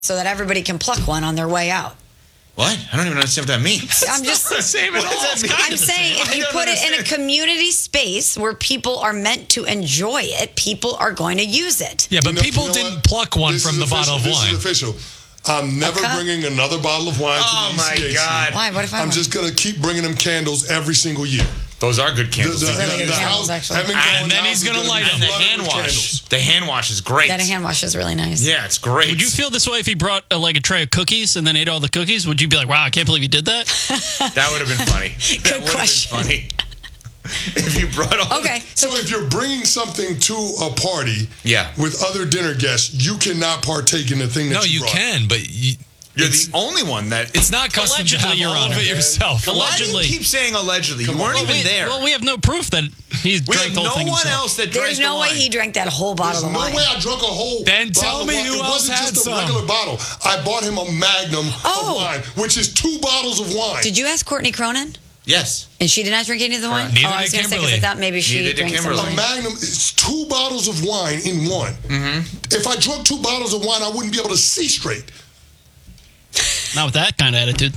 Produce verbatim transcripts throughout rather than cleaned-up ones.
so that everybody can pluck one on their way out. What? I don't even understand what that means. I'm just the same at all. I'm saying if you put it in a community space where people are meant to enjoy it, people are going to use it. Yeah, but You know- people you know didn't what? pluck one This from is the bottle of official. wine. This is official. I'm never Okay. bringing another bottle of wine Oh, to the my E C A C. God. Why? What if I I'm want- just going to keep bringing them candles every single year. Those are good The, candles. the, Really the, good the candles, house, actually. having And going then house he's is gonna gonna light be them. And the flooded hand with wash. candles. The hand wash is great. That hand wash is really nice. Yeah, it's great. Would you feel this way if he brought uh, like a tray of cookies and then ate all the cookies? Would you be like, wow, I can't believe you did that? That would have been funny. That Good would have question. been funny. If you brought all Okay, So if you're bringing something to a party Yeah. with other dinner guests, you cannot partake in the thing that No, you you brought. can, but you, You're it's, the only one that. it's not custom to Allegedly, have Your all Honor. of it yourself. Why do Allegedly. you keep saying allegedly? Come you weren't on. even we, there. Well, we have no proof that he we drank have the whole no thing one himself. else that drank There's the no way wine. he drank that whole There's bottle of no wine. way I drunk a whole Then bottle tell of me wine. who It else wasn't had just some. a regular bottle. I bought him a magnum Oh. of wine, which is two bottles of wine. Did you ask Courtney Cronin? Yes. And she did not drink any of the wine? Neither oh, I did was going to say, because I Kimberly. thought maybe she Neither did drank some Kimberly. A wine. magnum is two bottles of wine in one. Mm-hmm. If I drunk two bottles of wine, I wouldn't be able to see straight. Not with that kind of attitude.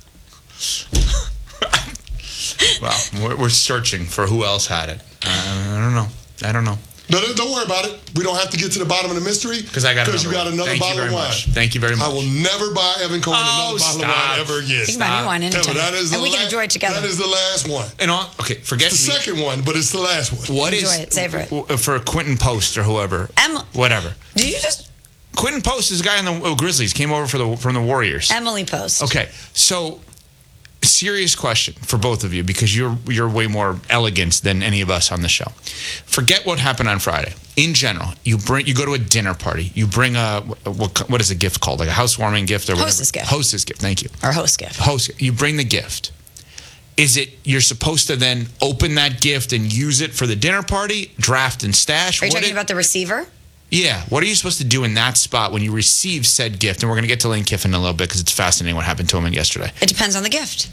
Well, we're, we're searching for who else had it. Uh, I don't know. I don't know. No, no, don't worry about it. We don't have to get to the bottom of the mystery. Because I got Because another you got one. another Thank bottle you very of wine. much. Thank you very much. I will never buy Evan Cohen Oh, another bottle stop. of wine ever again. You can buy new wine Ever, anytime. that is the And we can la- enjoy it together. That is the last one. And all, okay, forget It's the me. second one, but it's the last one. What Enjoy is it, savor it. w- for Quentin Post or whoever? Em- Whatever. Did you just... Quentin Post is a guy in the uh, Grizzlies. Came over for the from the Warriors. Emily Post. Okay, so serious question for both of you because you're you're way more elegant than any of us on the show. Forget what happened on Friday. In general, you bring you go to a dinner party. You bring a what what is a gift called? Like a housewarming gift or whatever. Hostess gift. Hostess gift. Thank you. Or host gift. Host. You bring the gift. Is it you're supposed to then open that gift and use it for the dinner party, draft and stash? Are you What talking it- about the receiver? Yeah. What are you supposed to do in that spot when you receive said gift? And we're going to get to Lane Kiffin in a little bit because it's fascinating what happened to him yesterday. It depends on the gift.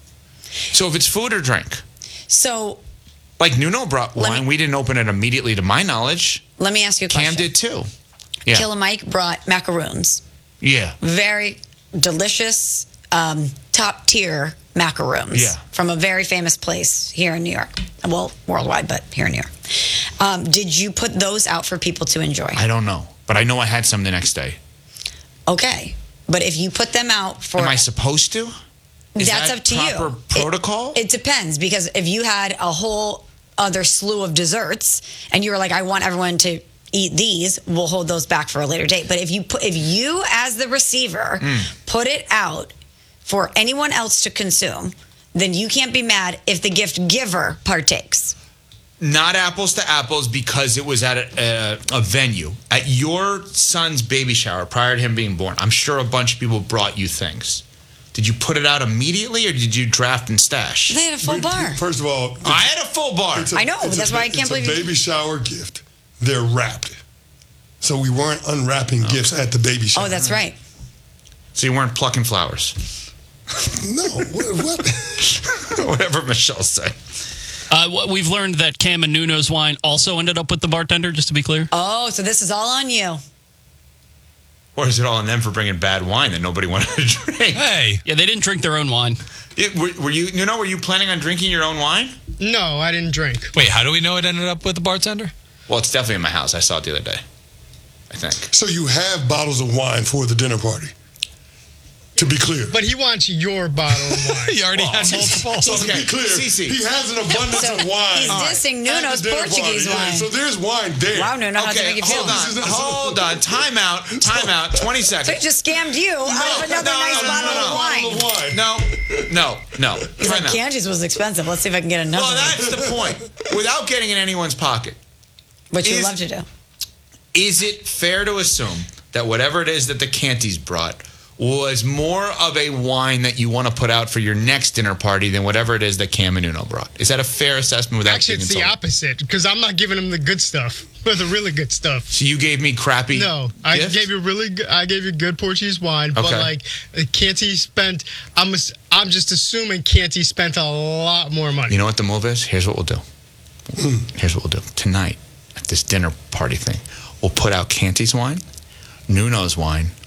So if it's food or drink, So like Nuno brought Let wine, me- we didn't open it immediately to my knowledge. let me ask you a Cam question. did too. Yeah. Killer Mike brought macaroons. Yeah. Very delicious, um, top tier macaroons Yeah. from a very famous place here in New York. Well, worldwide, but here in New York. Um, did you put those out for people to enjoy? I don't know, but I know I had some the next day. Okay. But if you put them out for... Am I supposed to? Is That's that up to proper you. protocol? It, it depends, because if you had a whole other slew of desserts and you were like, I want everyone to eat these, we'll hold those back for a later date. But if you put, if you as the receiver Mm. put it out for anyone else to consume, then you can't be mad if the gift giver partakes. Not apples to apples because it was at a, a, a venue. At your son's baby shower prior to him being born, I'm sure a bunch of people brought you things. Did you put it out immediately or did you draft and stash? They had a full bar. First of all, I had a full bar. it's a- I know, it's that's a, why I can't it's believe a you- baby shower gift. They're wrapped. So we weren't unwrapping gifts at the baby shower. Oh, that's right. So you weren't plucking flowers. No, what? what? Whatever Michelle said. Uh, wh- we've learned that Cam and Nuno's wine also ended up with the bartender, just to be clear. Oh, so this is all on you. Or is it all on them for bringing bad wine that nobody wanted to drink? Hey, Yeah, they didn't drink their own wine. It, were, were you, you know, were you planning on drinking your own wine? No, I didn't drink. wait, how do we know it ended up with the bartender? Well, it's definitely in my house. I saw it the other day. I think. So you have bottles of wine for the dinner party. To be clear. But he wants your bottle of wine. You already had Well, multiple. So to Okay, be clear, Cece. he has an abundance So of wine. he's dissing at the Nuno's dinner Portuguese party. Yeah, wine. so there's wine there. Wow, Nuno, how's it Okay, make you feel? hold on, This is- hold on. Time out, time out. twenty So he seconds. just scammed you out of another no, nice no, no, bottle no, of no. wine. Bottle of wine. No, no, no. He's Time like, out. Kanji's was expensive. Let's see if I can get another Well, one. that's the point. Without getting in anyone's pocket, Which you is- love to do. is it fair to assume that whatever it is that the Canties brought was more of a wine that you want to put out for your next dinner party than whatever it is that Cam and Nuno brought? Is that a fair assessment without Actually, being it's the insulting? opposite because I'm not giving him the good stuff, but the really good stuff. So you gave me crappy No, I gift? gave you really. Good, I gave you good Portuguese wine, but Okay. like Canty spent. I'm. ass- I'm just assuming Canty spent a lot more money. You know what the move is? Here's what we'll do. Here's what we'll do. Tonight, at this dinner party thing, we'll put out Canty's wine, Nuno's wine,